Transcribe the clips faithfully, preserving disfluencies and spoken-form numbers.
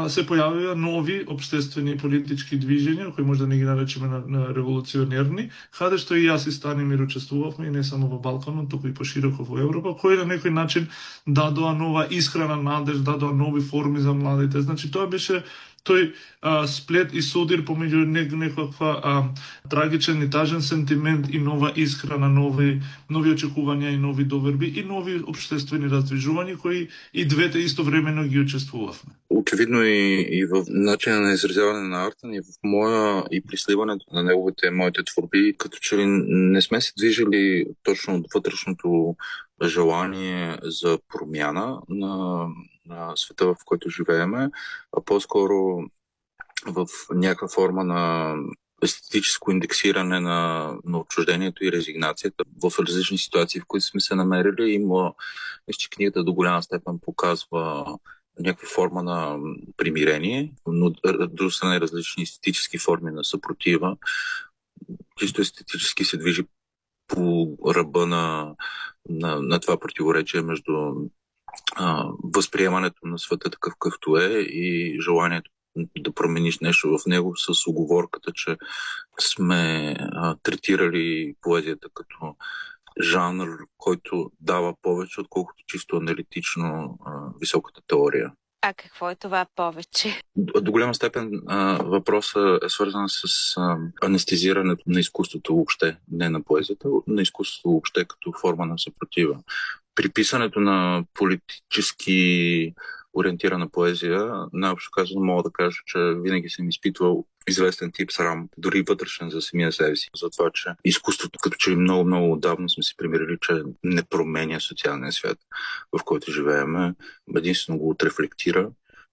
се појавија нови обществени и политички движења, кои може да не ги наречеме на, на револуционерни, каде што и јас и Станимир учествувавме, и не само во Балканот, туку и пошироко во Европа, кои на некој начин дадоа нова искрена надеж, дадоа нови форми за младите. Значи тоа беше тој а, сплет и содир помеѓу нек, некаква а, трагичен и тажен сентимент и нова искрена, нови, нови очекувања и нови доверби и нови обществени раздвижувања кои и двете истовремено ги учествувавме. Очевидно и, и в начина на изразяване на Артан и в моя и при сливането на неговите моите творби, като че ли не сме се движили точно от вътрешното желание за промяна на, на света, в който живееме, а по-скоро в някаква форма на естетическо индексиране на, на отчуждението и резигнацията в различни ситуации, в които сме се намерили. Има, мисля, че книгата до голяма степен показва някаква форма на примирение, но друга страна различни естетически форми на съпротива. Чисто естетически се движи по ръба на, на, на това противоречие между а, възприемането на света такъв какъвто е и желанието да промениш нещо в него с уговорката, че сме а, третирали поезията като жанр, който дава повече, отколкото чисто аналитично а, високата теория. А какво е това повече? До, до голяма степен а, въпросът е свързан с а, анестезирането на изкуството въобще, не на поезията, на изкуството въобще като форма на съпротива. При писането на политически ориентирана поезия, най-общо казано мога да кажа, че винаги съм изпитвал известен тип срам, дори вътрешен за самия себе си, за това, че изкуството, като че много-много отдавна сме се примирили, че не променя социалния свят, в който живееме, единствено го отрефлектира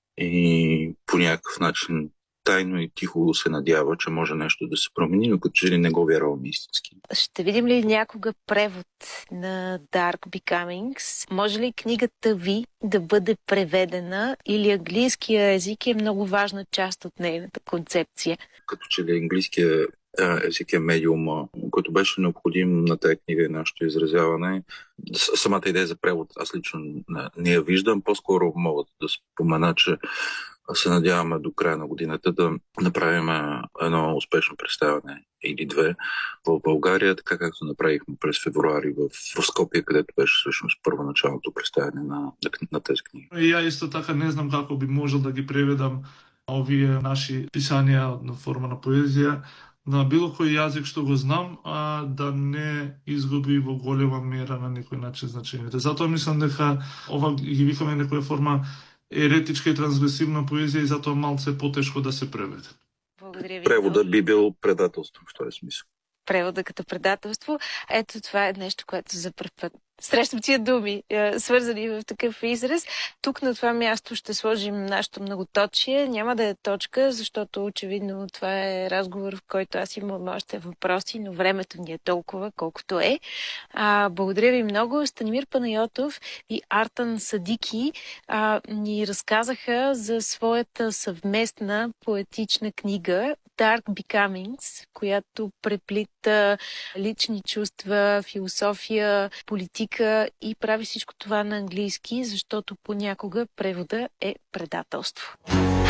и по някакъв начин тайно и тихо се надява, че може нещо да се промени, но като че ли не го вярвам истински. Ще видим ли някога превод на Dark Becomings? Може ли книгата ви да бъде преведена или английския език е много важна част от нейната концепция? Като че ли английския език е медиума, който беше необходим на тази книга и нашето изразяване. Самата идея за превод аз лично не я виждам. По-скоро мога да спомена, че се надяваме до края на годината да направим едно успешно представяне или две в България, така както направихме през февруари в, в Скопие, където беше всъщност първоначалното представяне на, на, на тези книги. И ја исто така не знам како би можел да ги преведам овие наши писања на форма на поезија на било кој јазик што го знам, а да не изгуби во голема мера на некој начин значењето. Затоа мислам дека ова ги викаме некоја форма еретичка и трансгресивна поезија и затоа малце потешко да се преведе. Благодаря ви. Превода би бил предателство в този смисъл. Превода като предателство. Ето това е нещо, което за първ път срещам тия думи, свързани в такъв израз. Тук на това място ще сложим нашето многоточие. Няма да е точка, защото очевидно това е разговор, в който аз имам още въпроси, но времето ни е толкова, колкото е. А, благодаря ви много. Станимир Панайотов и Артан Садики а, ни разказаха за своята съвместна поетична книга Dark Becomings, която преплита лични чувства, философия, политика и прави всичко това на английски, защото понякога превода е предателство.